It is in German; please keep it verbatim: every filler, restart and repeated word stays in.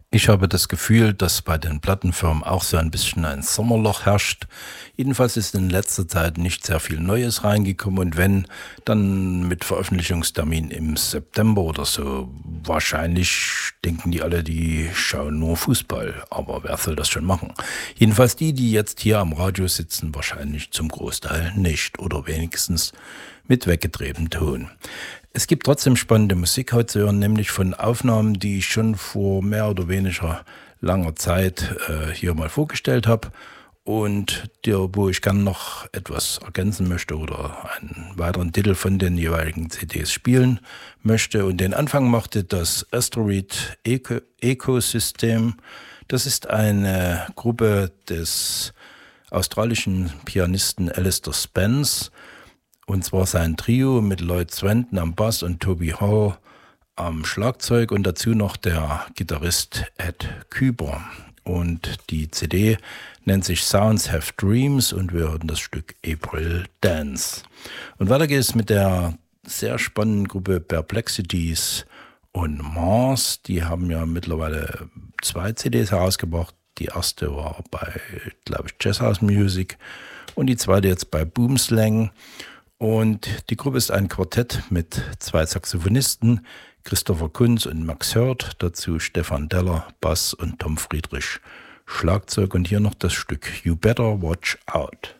Ich habe das Gefühl, dass bei den Plattenfirmen auch so ein bisschen ein Sommerloch herrscht. Jedenfalls ist in letzter Zeit nicht sehr viel Neues reingekommen und wenn, dann mit Veröffentlichungstermin im September oder so. Wahrscheinlich denken die alle, die schauen nur Fußball, aber wer soll das schon machen? Jedenfalls die, die jetzt hier am Radio sitzen, wahrscheinlich zum Großteil nicht oder wenigstens mit weggedrehtem Ton. Es gibt trotzdem spannende Musik heute zu hören, nämlich von Aufnahmen, die ich schon vor mehr oder weniger langer Zeit äh, hier mal vorgestellt habe und der, wo ich gern noch etwas ergänzen möchte oder einen weiteren Titel von den jeweiligen C Ds spielen möchte. Und den Anfang machte das Asteroid Eco Ecosystem. Das ist eine Gruppe des australischen Pianisten Alistair Spence. Und zwar sein Trio mit Lloyd Swenton am Bass und Toby Hall am Schlagzeug und dazu noch der Gitarrist Ed Küber. Und die C D nennt sich Sounds Have Dreams und wir hören das Stück April Dance. Und weiter geht es mit der sehr spannenden Gruppe Perplexities und Mars. Die haben ja mittlerweile zwei C Ds herausgebracht. Die erste war bei, glaube ich, Jazzhouse Music und die zweite jetzt bei Boomslang. Und die Gruppe ist ein Quartett mit zwei Saxophonisten, Christopher Kunz und Max Hört, dazu Stefan Deller, Bass und Tom Friedrich, Schlagzeug und hier noch das Stück You Better Watch Out.